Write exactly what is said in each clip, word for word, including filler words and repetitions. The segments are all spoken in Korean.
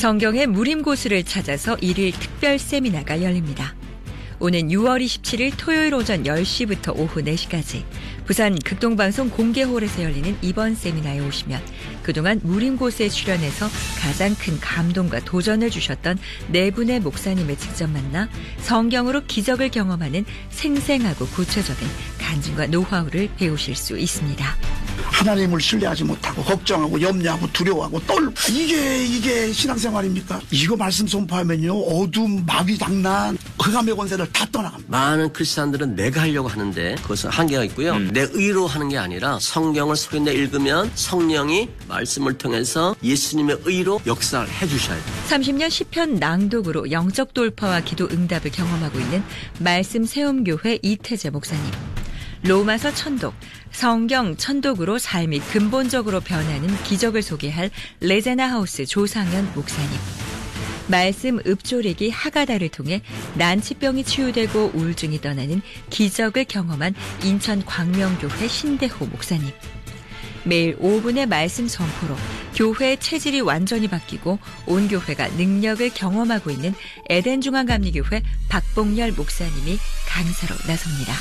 성경의 무림고수를 찾아서 일일 특별 세미나가 열립니다. 오는 유월 이십칠일 토요일 오전 열 시부터 오후 네 시까지 부산 극동방송 공개홀에서 열리는 이번 세미나에 오시면 그동안 무림고수에 출연해서 가장 큰 감동과 도전을 주셨던 네 분의 목사님을 직접 만나 성경으로 기적을 경험하는 생생하고 구체적인 간증과 노하우를 배우실 수 있습니다. 하나님을 신뢰하지 못하고 걱정하고 염려하고 두려워하고 떨 이게 이게 신앙생활입니까? 이거 말씀 선포하면요 어둠 마귀 장난 흑암의 권세를 다 떠나갑니다. 많은 크리스찬들은 내가 하려고 하는데 그것은 한계가 있고요. 음. 내 의로 하는 게 아니라 성경을 소리내 읽으면 성령이 말씀을 통해서 예수님의 의로 역사를 해주셔야 돼요. 삼십 년 시편 낭독으로 영적 돌파와 기도 응답을 경험하고 있는 말씀 세움교회 이태재 목사님. 로마서 천독, 성경 천독으로 삶이 근본적으로 변하는 기적을 소개할 레제나 하우스 조상현 목사님. 말씀 읍조리기 하가다를 통해 난치병이 치유되고 우울증이 떠나는 기적을 경험한 인천 광명교회 신대호 목사님. 매일 오 분의 말씀 선포로 교회의 체질이 완전히 바뀌고 온 교회가 능력을 경험하고 있는 에덴중앙감리교회 박봉열 목사님이 강사로 나섭니다.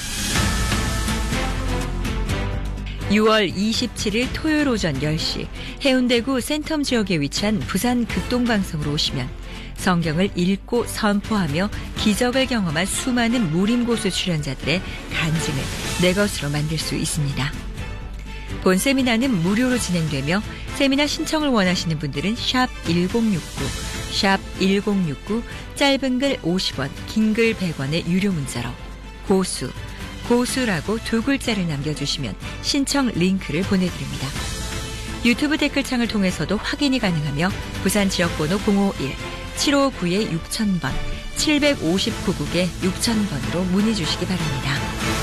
유월 이십칠일 토요일 오전 열 시 해운대구 센텀 지역에 위치한 부산 극동방송으로 오시면 성경을 읽고 선포하며 기적을 경험한 수많은 무림고수 출연자들의 간증을 내 것으로 만들 수 있습니다. 본 세미나는 무료로 진행되며 세미나 신청을 원하시는 분들은 샵 일공육구, 샵 일공육구, 짧은 글 오십 원, 긴 글 백 원의 유료 문자로 고수, 고수라고 두 글자를 남겨주시면 신청 링크를 보내드립니다. 유튜브 댓글창을 통해서도 확인이 가능하며 부산 지역번호 공오일 칠오구 육천 번, 칠오구 국에 육천 번으로 문의 주시기 바랍니다.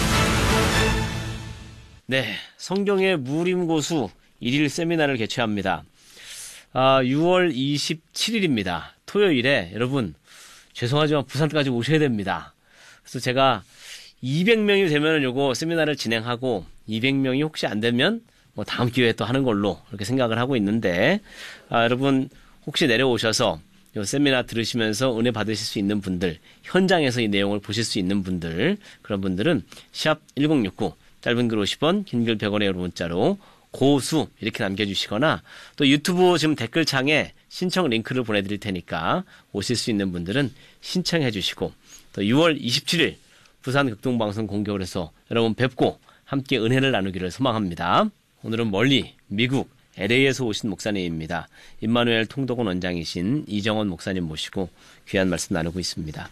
네, 성경의 무림고수 일일 세미나를 개최합니다. 아, 유월 이십칠일입니다. 토요일에 여러분 죄송하지만 부산까지 오셔야 됩니다. 그래서 제가 이백 명이 되면은 요거 세미나를 진행하고 이백 명이 혹시 안 되면 뭐 다음 기회에 또 하는 걸로 이렇게 생각을 하고 있는데 아, 여러분 혹시 내려오셔서 요 세미나 들으시면서 은혜 받으실 수 있는 분들, 현장에서 이 내용을 보실 수 있는 분들, 그런 분들은 샵 일공육구, 짧은 글 오십 원, 긴 글 백 원의 문자로 고수 이렇게 남겨주시거나 또 유튜브 지금 댓글창에 신청 링크를 보내드릴 테니까 오실 수 있는 분들은 신청해 주시고 또 유월 이십칠일 부산 극동방송 공개홀에서 여러분 뵙고 함께 은혜를 나누기를 소망합니다. 오늘은 멀리 미국 엘에이에서 오신 목사님입니다. 임마누엘 통독원 원장이신 이정원 목사님 모시고 귀한 말씀 나누고 있습니다.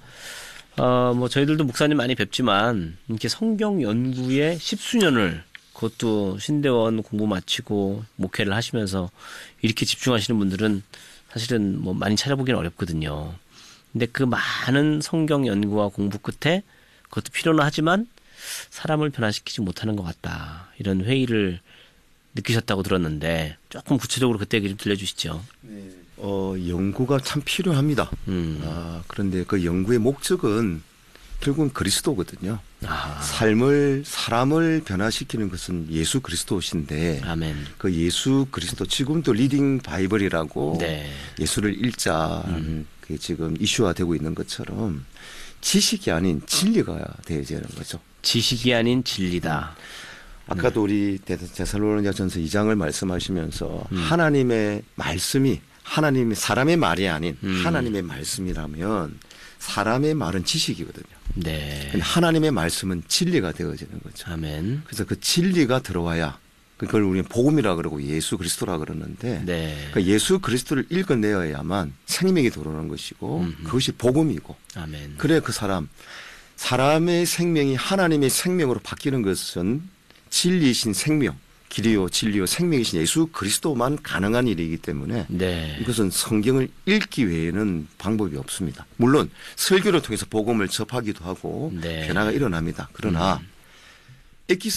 어, 뭐 저희들도 목사님 많이 뵙지만 이렇게 성경 연구에 십수년을 그것도 신대원 공부 마치고 목회를 하시면서 이렇게 집중하시는 분들은 사실은 뭐 많이 찾아보기는 어렵거든요. 근데 그 많은 성경 연구와 공부 끝에 그것도 필요는 하지만 사람을 변화시키지 못하는 것 같다. 이런 회의를 느끼셨다고 들었는데 조금 구체적으로 그때 얘기 좀 들려주시죠. 네. 어, 연구가 참 필요합니다. 음. 아, 그런데 그 연구의 목적은 결국은 그리스도거든요. 아. 삶을, 사람을 변화시키는 것은 예수 그리스도신데. 아멘. 그 예수 그리스도, 지금도 리딩 바이블이라고 네. 예수를 읽자, 음. 그게 지금 이슈화 되고 있는 것처럼 지식이 아닌 진리가 되어야 하는 거죠. 지식이 아닌 진리다. 아까도 우리 데살로니가전서 이 장을 말씀하시면서 음. 하나님의 말씀이 하나님의 사람의 말이 아닌 음. 하나님의 말씀이라면 사람의 말은 지식이거든요. 네. 근데 하나님의 말씀은 진리가 되어지는 거죠. 아멘. 그래서 그 진리가 들어와야 그걸 우리는 복음이라 그러고 예수 그리스도라 그러는데 네. 그러니까 예수 그리스도를 읽어내어야만 생명이 들어오는 것이고 음흠. 그것이 복음이고 아멘. 그래 그 사람 사람의 생명이 하나님의 생명으로 바뀌는 것은 진리이신 생명, 길이요 진리요 생명이신 예수 그리스도만 가능한 일이기 때문에 네. 이것은 성경을 읽기 외에는 방법이 없습니다. 물론 설교를 통해서 복음을 접하기도 하고 네. 변화가 일어납니다. 그러나 음.